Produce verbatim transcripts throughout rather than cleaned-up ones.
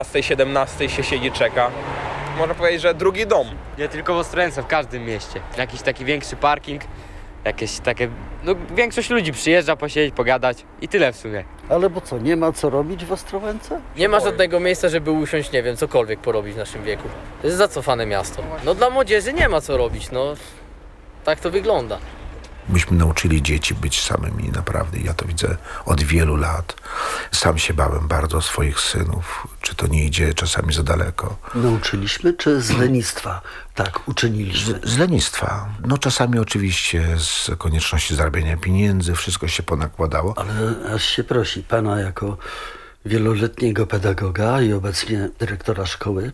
Z tej siedemnastej się siedzi, czeka. Można powiedzieć, że drugi dom. Nie tylko w Ostrołęce, w każdym mieście. Jakiś taki większy parking, jakieś takie... No większość ludzi przyjeżdża posiedzieć, pogadać i tyle w sumie. Ale bo co, nie ma co robić w Ostrołęce? Nie ma żadnego miejsca, żeby usiąść, nie wiem, cokolwiek porobić w naszym wieku. To jest zacofane miasto. No dla młodzieży nie ma co robić, no. Tak to wygląda. Myśmy nauczyli dzieci być samymi, naprawdę. Ja to widzę od wielu lat. Sam się bałem bardzo o swoich synów. Czy to nie idzie czasami za daleko? Nauczyliśmy, czy z lenistwa tak uczyniliśmy? Z, z lenistwa. No czasami oczywiście z konieczności zarabiania pieniędzy. Wszystko się ponakładało. Ale aż się prosi pana jako wieloletniego pedagoga i obecnie dyrektora szkoły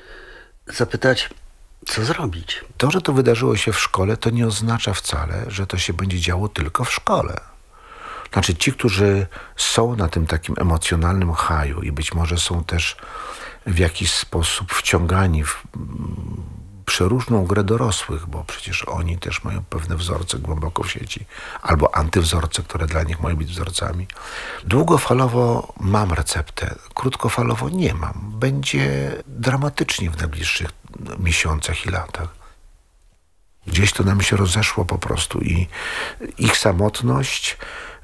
zapytać, co zrobić? To, że to wydarzyło się w szkole, to nie oznacza wcale, że to się będzie działo tylko w szkole. Znaczy ci, którzy są na tym takim emocjonalnym haju i być może są też w jakiś sposób wciągani w przeróżną grę dorosłych, bo przecież oni też mają pewne wzorce głęboko w sieci, albo antywzorce, które dla nich mają być wzorcami. Długofalowo mam receptę, krótkofalowo nie mam. Będzie dramatycznie w najbliższych miesiącach i latach. Gdzieś to nam się rozeszło po prostu i ich samotność,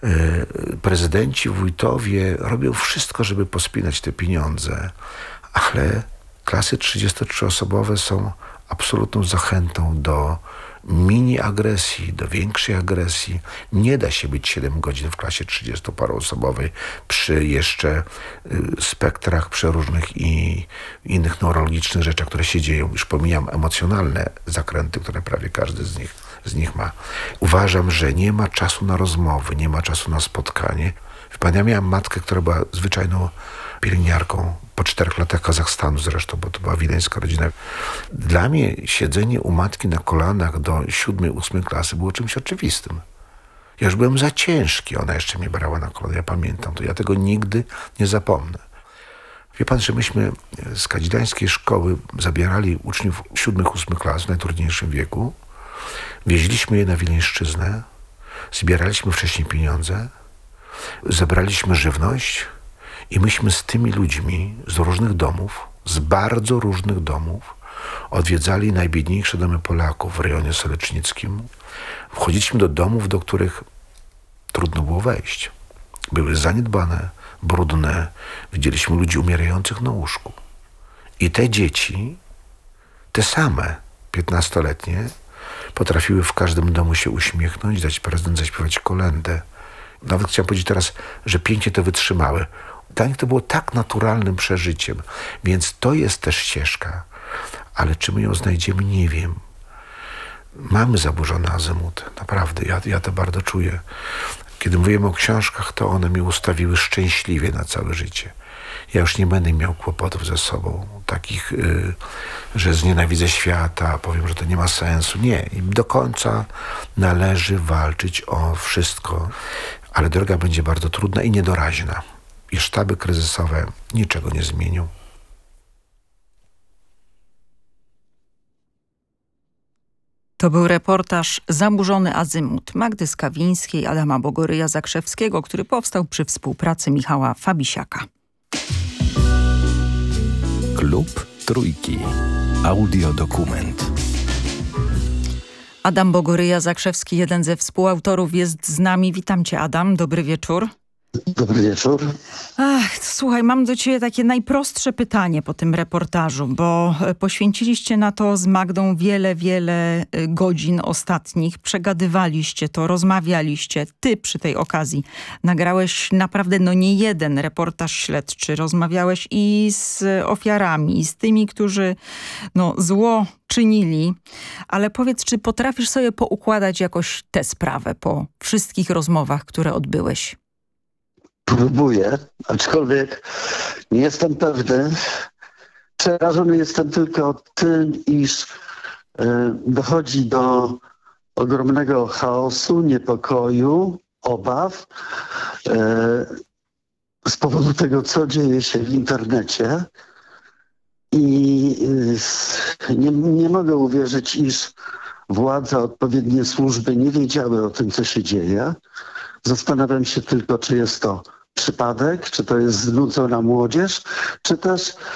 prezydenci, wójtowie robią wszystko, żeby pospinać te pieniądze, ale klasy trzydziestotrzyosobowe są absolutną zachętą do mini agresji, do większej agresji. Nie da się być siedem godzin w klasie trzydziestoparoosobowej przy jeszcze spektrach przeróżnych i innych neurologicznych rzeczach, które się dzieją. Już pomijam emocjonalne zakręty, które prawie każdy z nich, z nich ma. Uważam, że nie ma czasu na rozmowy, nie ma czasu na spotkanie. Ja miałem matkę, która była zwyczajną pielęgniarką po czterech latach Kazachstanu zresztą, bo to była wileńska rodzina. Dla mnie siedzenie u matki na kolanach do siódmej, ósmej klasy było czymś oczywistym. Ja już byłem za ciężki, ona jeszcze mnie brała na kolana, ja pamiętam to, ja tego nigdy nie zapomnę. Wie pan, że myśmy z kadzidańskiej szkoły zabierali uczniów siódmych, ósmych klas w najtrudniejszym wieku, wieźliśmy je na Wileńszczyznę, zbieraliśmy wcześniej pieniądze, zebraliśmy żywność i myśmy z tymi ludźmi z różnych domów, z bardzo różnych domów, odwiedzali najbiedniejsze domy Polaków w rejonie solecznickim. Wchodziliśmy do domów, do których trudno było wejść. Były zaniedbane, brudne. Widzieliśmy ludzi umierających na łóżku. I te dzieci, te same, piętnastoletnie, potrafiły w każdym domu się uśmiechnąć, dać prezent, zaśpiewać kolędę. Nawet chciałem powiedzieć teraz, że pięknie to wytrzymały. Dla nich to było tak naturalnym przeżyciem. Więc to jest też ścieżka. Ale czy my ją znajdziemy, nie wiem. Mamy zaburzony azymut. Naprawdę, ja, ja to bardzo czuję. Kiedy mówimy o książkach, to one mi ustawiły szczęśliwie na całe życie. Ja już nie będę miał kłopotów ze sobą. Takich, yy, że znienawidzę świata, powiem, że to nie ma sensu. Nie. Im do końca należy walczyć o wszystko. Ale droga będzie bardzo trudna i niedoraźna. I sztaby kryzysowe niczego nie zmienią. To był reportaż Zaburzony azymut Magdy Skawińskiej, Adama Bogoryja-Zakrzewskiego, który powstał przy współpracy Michała Fabisiaka. Klub Trójki. Audiodokument. Adam Bogoryja-Zakrzewski, jeden ze współautorów, jest z nami. Witam cię, Adam. Dobry wieczór. Dobry wieczór. Ach, słuchaj, mam do ciebie takie najprostsze pytanie po tym reportażu, bo poświęciliście na to z Magdą wiele, wiele godzin ostatnich. Przegadywaliście to, rozmawialiście. Ty przy tej okazji nagrałeś naprawdę no nie jeden reportaż śledczy. Rozmawiałeś i z ofiarami, i z tymi, którzy no zło czynili. Ale powiedz, czy potrafisz sobie poukładać jakoś tę sprawę po wszystkich rozmowach, które odbyłeś? Próbuję, aczkolwiek nie jestem pewny. Przerażony jestem tylko tym, iż y, dochodzi do ogromnego chaosu, niepokoju, obaw y, z powodu tego, co dzieje się w internecie. I y, nie, nie mogę uwierzyć, iż władza, odpowiednie służby nie wiedziały o tym, co się dzieje. Zastanawiam się tylko, czy jest to przypadek, czy to jest znudzona młodzież, czy też